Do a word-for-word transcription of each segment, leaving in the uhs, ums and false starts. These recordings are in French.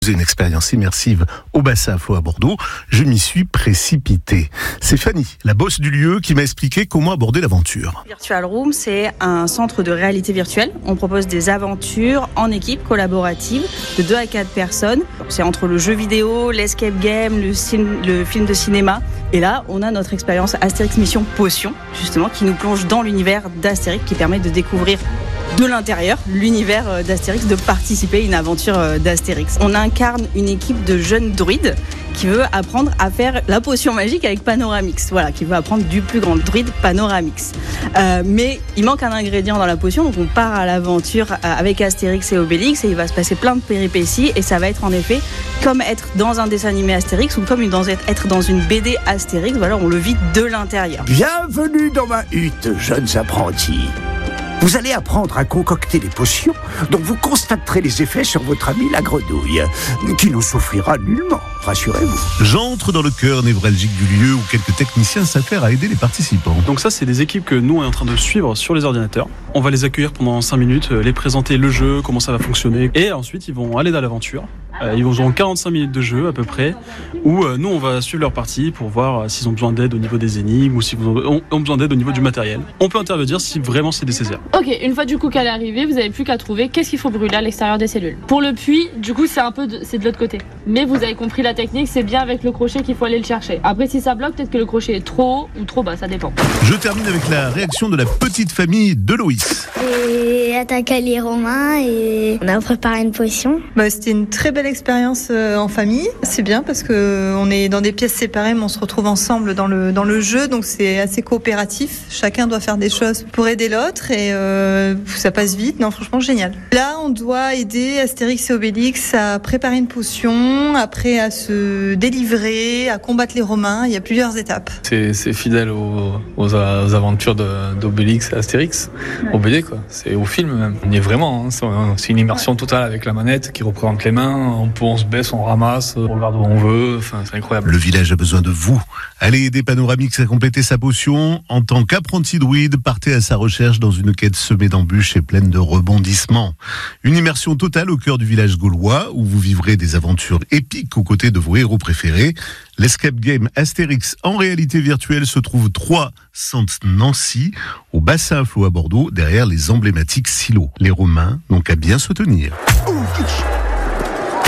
Une expérience immersive au bassin à Flot à Bordeaux, je m'y suis précipité. C'est Fanny, la boss du lieu, qui m'a expliqué comment aborder l'aventure. Virtual Room, c'est un centre de réalité virtuelle. On propose des aventures en équipe collaborative de deux à quatre personnes. C'est entre le jeu vidéo, l'escape game, le, cin- le film de cinéma. Et là, on a notre expérience Astérix Mission Potion, justement, qui nous plonge dans l'univers d'Astérix, qui permet de découvrir de l'intérieur l'univers d'Astérix, de participer à une aventure d'Astérix. On incarne une équipe de jeunes druides qui veut apprendre à faire la potion magique avec Panoramix. Voilà, qui veut apprendre du plus grand druide Panoramix. Euh, mais il manque un ingrédient dans la potion, donc on part à l'aventure avec Astérix et Obélix et il va se passer plein de péripéties et ça va être en effet comme être dans un dessin animé Astérix ou comme dans être dans une B D Astérix. Voilà, on le vit de l'intérieur. Bienvenue dans ma hutte, jeunes apprentis. Vous allez apprendre à concocter des potions dont vous constaterez les effets sur votre ami la grenouille, qui ne souffrira nullement, rassurez-vous. J'entre dans le cœur névralgique du lieu où quelques techniciens s'affairent à aider les participants. Donc ça, c'est des équipes que nous, on est en train de suivre sur les ordinateurs. On va les accueillir pendant cinq minutes, les présenter le jeu, comment ça va fonctionner. Et ensuite, ils vont aller dans l'aventure. Euh, ils auront quarante-cinq minutes de jeu à peu près, où euh, nous, on va suivre leur partie pour voir euh, s'ils ont besoin d'aide au niveau des énigmes ou s'ils ont, ont besoin d'aide au niveau du matériel. On peut intervenir si vraiment c'est nécessaire. Ok, une fois du coup qu'elle est arrivée, vous n'avez plus qu'à trouver qu'est-ce qu'il faut brûler à l'extérieur des cellules. Pour le puits, du coup, c'est un peu de, c'est de l'autre côté. Mais vous avez compris la technique, c'est bien avec le crochet qu'il faut aller le chercher. Après, si ça bloque, peut-être que le crochet est trop haut ou trop bas, ça dépend. Je termine avec la réaction de la petite famille de Loïs. J'ai attaqué les Romains et on a préparé une potion. Bah, c'était une très belle expérience euh, en famille. C'est bien parce que on est dans des pièces séparées, mais on se retrouve ensemble dans le dans le jeu, donc c'est assez coopératif. Chacun doit faire des choses pour aider l'autre et euh, ça passe vite. Non, franchement, génial. Là, on doit aider Astérix et Obélix à préparer une potion, après à se délivrer, à combattre les Romains. Il y a plusieurs étapes. C'est, c'est fidèle aux, aux, aux aventures de, d'Obélix et Astérix, ouais. Au B D quoi. C'est au film même. On y est vraiment. Hein. C'est une immersion totale avec la manette qui représente les mains. On peut, on se baisse, on ramasse, on regarde où on veut. Enfin, c'est incroyable. Le village a besoin de vous. Allez aider Panoramix à compléter sa potion. En tant qu'apprenti druide, partez à sa recherche dans une quête semée d'embûches et pleine de rebondissements. Une immersion totale au cœur du village gaulois où vous vivrez des aventures épiques aux côtés de vos héros préférés. L'escape game Astérix en réalité virtuelle se trouve trois Centre Nancy, au bassin à Flot à Bordeaux, derrière les emblématiques silos. Les Romains n'ont qu'à bien se tenir.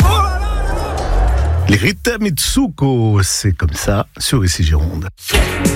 Les Rita Mitsuko, c'est comme ça sur Ici Gironde.